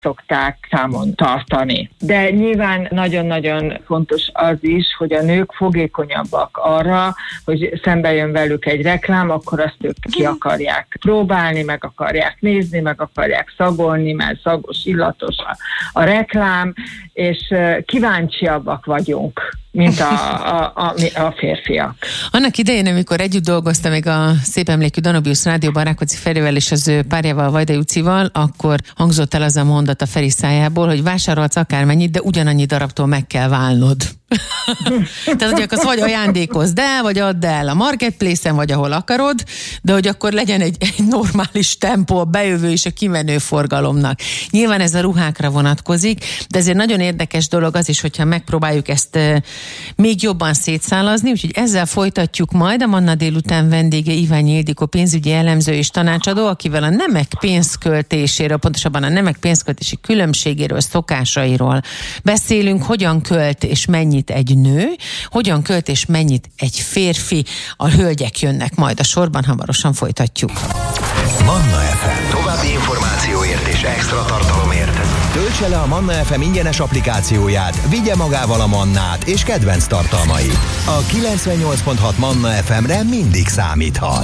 szokták számon tartani. De nyilván nagyon-nagyon fontos az is, hogy a nők fogékonyabbak arra, hogy szembe jön velük egy reklám, akkor azt ők ki akarják próbálni, meg akarják nézni, meg akarják szagolni, mert szagos, illatos a reklám, és kíváncsiabbak vagyunk, mint a férfiak. Annak idején, amikor együtt dolgoztam még a szép emlékű Danubius Rádióban Rákóczi Ferivel és az ő párjával, Vajda Jucival, akkor hangzott el az a mondat a Feri szájából, hogy vásárolsz akármennyit, de ugyanannyi darabtól meg kell válnod. Tehát, hogy azt vagy ajándékozd el, vagy add el a marketplace-en, vagy ahol akarod, de hogy akkor legyen egy normális tempó a bejövő és a kimenő forgalomnak. Nyilván ez a ruhákra vonatkozik, de ezért nagyon érdekes dolog az is, hogyha megpróbáljuk ezt még jobban szétszálazni, úgyhogy ezzel folytatjuk majd. A Manna délután vendége Iványi Ildikó, pénzügyi elemző és tanácsadó, akivel a nemek pénzköltéséről, pontosabban a nemek pénzköltési különbségéről, szokásairól beszélünk, hogyan költ és mennyit egy nő, hogyan költ és mennyit egy férfi. A hölgyek jönnek majd a sorban, hamarosan folytatjuk. Manna FM. További információért és extra tartalomért töltse le a Manna FM ingyenes applikációját, vigye magával a Mannát és kedvenc tartalmait. A 98.6 Manna FM-re mindig számíthat.